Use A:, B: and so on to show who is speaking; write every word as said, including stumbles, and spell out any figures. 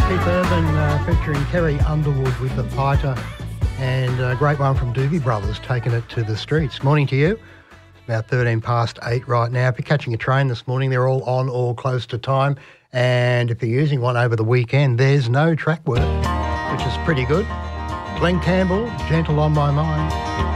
A: Keith Urban uh, featuring Kerry Underwood with The Fighter, and a great one from Doobie Brothers, Taking It to the Streets. Morning to you. It's about thirteen past eight right now. If you're catching a train this morning, they're all on or close to time. And if you're using one over the weekend, there's no track work, which is pretty good. Glenn Campbell, Gentle on My Mind.